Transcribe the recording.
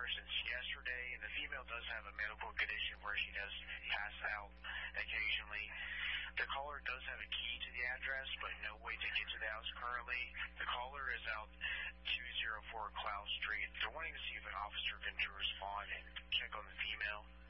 her since yesterday, and the female does have a medical condition where she does pass out occasionally. The caller does have a key to the address, but no way to get to the house currently. The caller is out 204 Cloud Street. They're wanting to see if an officer can respond and check on the female.